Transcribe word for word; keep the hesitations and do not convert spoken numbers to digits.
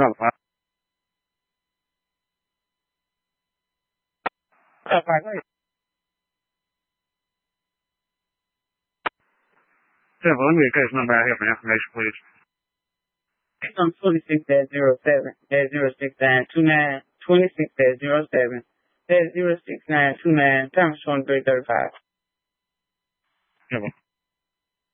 No, fine. That's fine. Yeah, well, let me get case number out here for information, please. It's on twenty-six dash zero seven dash zero six nine two nine, twenty-six dash zero seven dash zero six nine two nine, time is twenty-three thirty-five. Yeah, well.